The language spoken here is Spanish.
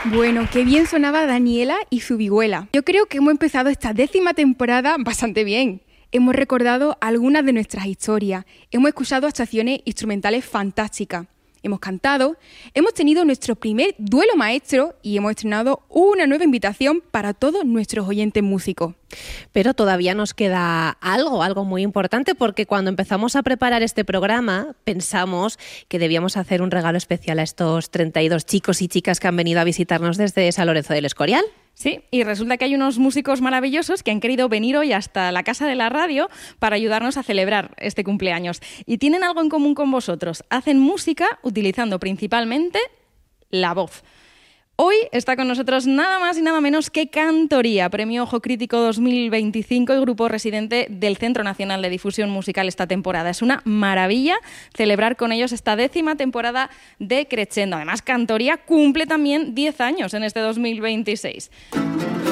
Bueno, qué bien sonaba Daniela y su vihuela. Yo creo que hemos empezado esta 10ª temporada bastante bien. Hemos recordado algunas de nuestras historias, hemos escuchado actuaciones instrumentales fantásticas, hemos cantado, hemos tenido nuestro primer duelo maestro y hemos estrenado una nueva invitación para todos nuestros oyentes músicos. Pero todavía nos queda algo muy importante, porque cuando empezamos a preparar este programa pensamos que debíamos hacer un regalo especial a estos 32 chicos y chicas que han venido a visitarnos desde San Lorenzo del Escorial. Sí, y resulta que hay unos músicos maravillosos que han querido venir hoy hasta la Casa de la Radio para ayudarnos a celebrar este cumpleaños. Y tienen algo en común con vosotros. Hacen música utilizando principalmente la voz. Hoy está con nosotros nada más y nada menos que Cantoría, Premio Ojo Crítico 2025 y grupo residente del Centro Nacional de Difusión Musical esta temporada. Es una maravilla celebrar con ellos esta 10ª temporada de Crescendo. Además, Cantoría cumple también 10 años en este 2026.